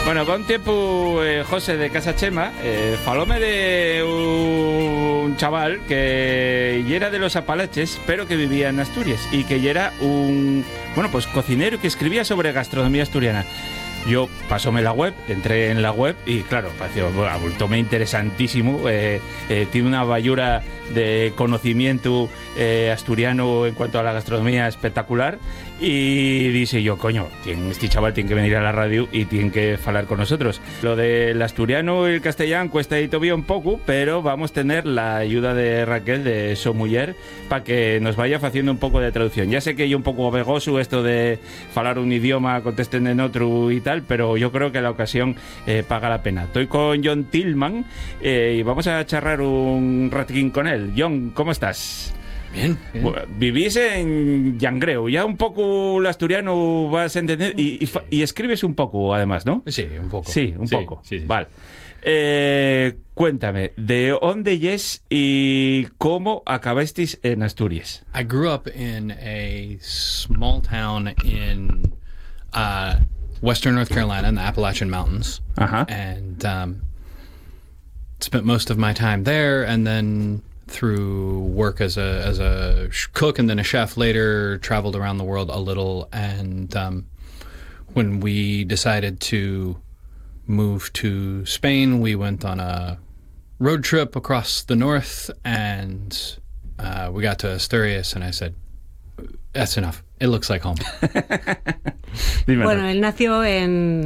Bueno, con tiempo José de Casa Chema falóme de un chaval que era de los Apalaches, pero que vivía en Asturias y que era un, bueno, pues cocinero que escribía sobre gastronomía asturiana. Yo pasóme la web, entré en la web y claro, pareció, bueno, abultóme interesantísimo, tiene una bayura de conocimiento asturiano en cuanto a la gastronomía espectacular y dice yo, coño, este chaval tiene que venir a la radio y tiene que hablar con nosotros. Lo del asturiano y el castellano cuesta ahí todavía un poco, pero vamos a tener la ayuda de Raquel, de So Muller, para que nos vaya haciendo un poco de traducción. Ya sé que yo un poco vegoso esto de hablar un idioma, contesten en otro y tal, pero yo creo que la ocasión paga la pena. Estoy con John Tillman y vamos a charlar un ratín con él. John, ¿cómo estás? Bien, bien. Vivís en Llangreu, ya un poco el asturiano vas a entender y escribes un poco además, ¿no? Sí, un poco. Sí, un poco. Sí. Vale. Cuéntame, ¿de dónde es y cómo acabasteis en Asturias? I grew up in a small town in western North Carolina in the Appalachian Mountains. Uh-huh. And spent most of my time there, and then through work as a cook and then a chef later, traveled around the world a little. And when we decided to move to Spain, we went on a road trip across the north, and we got to Asturias, and I said, that's enough. It looks like home. Bueno, él nació en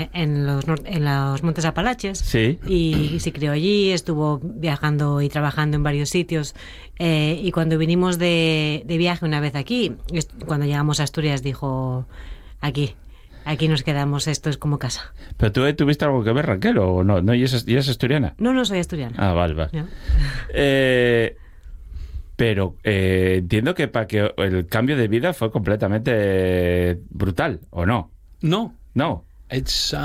los Montes Apalaches. Sí. Y se crió allí, estuvo viajando y trabajando en varios sitios. Y cuando vinimos de viaje una vez aquí, cuando llegamos a Asturias, dijo, aquí nos quedamos, esto es como casa. ¿Pero tú tuviste algo que ver, Raquel, o no? ¿No? ¿Y es asturiana? No soy asturiana. Ah, vale. No. Pero entiendo que para que el cambio de vida fue completamente brutal, ¿o no? No. It's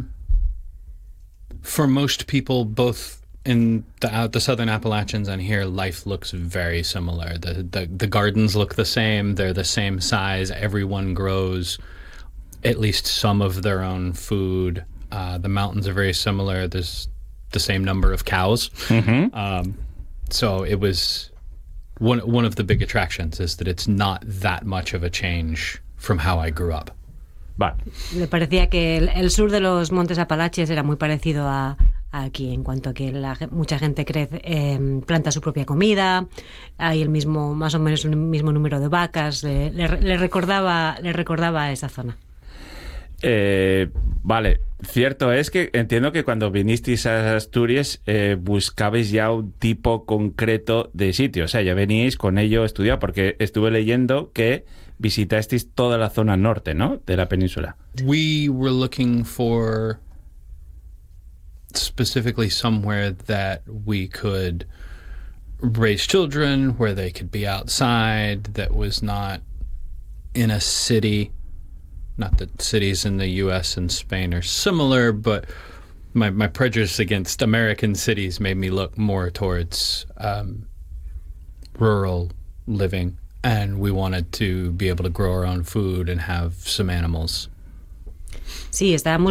for most people, both in the southern Appalachians and here, life looks very similar. The gardens look the same. They're the same size. Everyone grows at least some of their own food. The mountains are very similar. There's the same number of cows. Mm-hmm. So it was one of the big attractions is that it's not that much of a change from how I grew up. Vale. Le parecía que el sur de los Montes Apalaches era muy parecido a aquí, en cuanto a que mucha gente planta su propia comida, hay más o menos el mismo número de vacas, le recordaba a esa zona. Vale, cierto es que entiendo que cuando vinisteis a Asturias buscabais ya un tipo concreto de sitio, o sea, ya veníais con ello estudiado, porque estuve leyendo que visitasteis toda la zona norte, ¿no?, de la península. We were looking for specifically somewhere that we could raise children, where they could be outside, that was not in a city. Not that cities in the U.S. and Spain are similar, but my prejudice against American cities made me look more towards rural living, and we wanted to be able to grow our own food and have some animals. Sí, estábamos